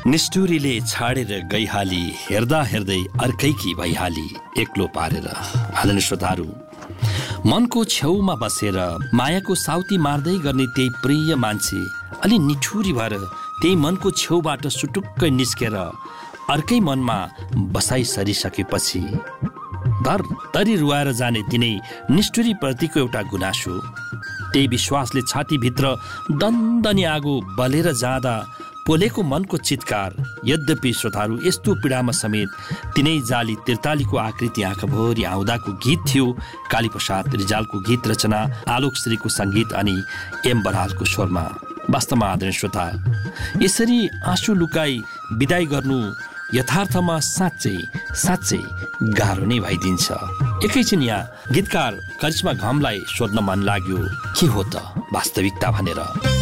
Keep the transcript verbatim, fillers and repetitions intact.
निष्ठुरीले छाडेर गइहाली, हेर्दा हेर्दै अर्कैकी भइहाली, एक्लो पारेर। आदरणीय श्रोताहरू, मनको छेउमा बसेर मायाको साउती मार्दै गर्ने त्यही प्रिय मान्छे अलि निठुरी भएर त्यही मनको छेउबाट सुटुक्कै निस्केर अर्कै मनमा बसाइ सरिसकेपछि दर दरी रुवाएर जाने तिनै निष्ठुरी प्रतिको एउटा गुनासो, त्यही विश्वासले छातीभित्र दन्दनी आगो बलेर जाँदा पोलेको मनको चित्कार। यद्यपि श्रोताहरू, यस्तो पीडामा समेत तिनै जाली त्रितालीको आकृति आँखाभरि आउँदाको गीत थियो। कालीप्रसाद रिजालको गीत रचना, आलोक श्रीको सङ्गीत अनि एम बरालको स्वरमा। वास्तवमा आदरणीय श्रोता, यसरी आँसु लुकाई विदाई गर्नु यथार्थमा साँच्चै साँच्चै गाह्रो नै भइदिन्छ। एकैछिन यहाँ गीतकार करिश्मा घमलाई सोध्न मन लाग्यो, के हो त वास्तविकता भनेर।